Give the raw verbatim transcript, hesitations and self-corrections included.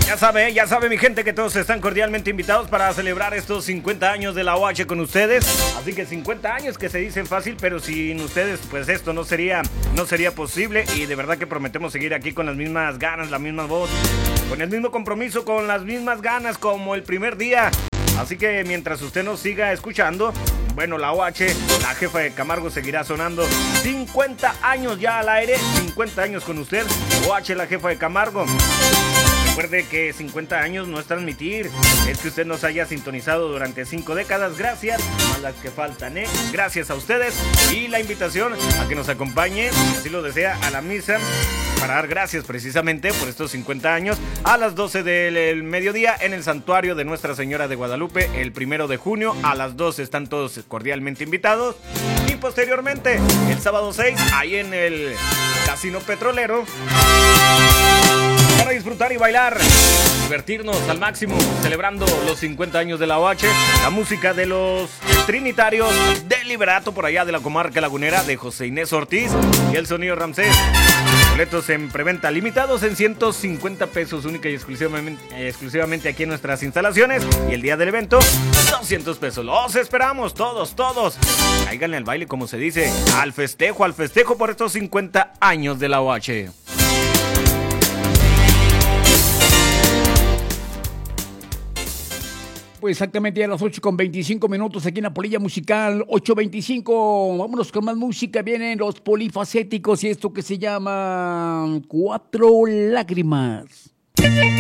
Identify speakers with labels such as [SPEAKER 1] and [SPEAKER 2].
[SPEAKER 1] Ya sabe, ya sabe mi gente que todos están cordialmente invitados para celebrar estos cincuenta años de la O H con ustedes. Así que cincuenta años que se dicen fácil, pero sin ustedes pues esto no sería, no sería posible. Y de verdad que prometemos seguir aquí con las mismas ganas, la misma voz, con el mismo compromiso, con las mismas ganas como el primer día. Así que mientras usted nos siga escuchando, bueno, la O H, la jefa de Camargo seguirá sonando. cincuenta años ya al aire, cincuenta años con usted, O H, la jefa de Camargo. Recuerde que cincuenta años no es transmitir, es que usted nos haya sintonizado durante cinco décadas. Gracias, más las que faltan, ¿eh? Gracias a ustedes y la invitación a que nos acompañe, si así lo desea, a la misa para dar gracias precisamente por estos cincuenta años a las doce del mediodía en el santuario de Nuestra Señora de Guadalupe el primero de junio. A las doce están todos cordialmente invitados. Y posteriormente, el sábado seis, ahí en el Casino Petrolero, para disfrutar y bailar, divertirnos al máximo, celebrando los cincuenta años de la O H, la música de los Trinitarios del Liberato por allá de la comarca lagunera de José Inés Ortiz y el sonido Ramsés. Boletos en preventa limitados en ciento cincuenta pesos, única y exclusivamente, exclusivamente aquí en nuestras instalaciones. Y el día del evento, doscientos pesos. Los esperamos, todos, todos. Cáiganle al baile, como se dice, al festejo, al festejo por estos cincuenta años de la O H.
[SPEAKER 2] Pues exactamente a las ocho con veinticinco minutos aquí en la Polilla Musical, ocho veinticinco. Vámonos con más música. Vienen los Polifacéticos y esto que se llama Cuatro Lágrimas.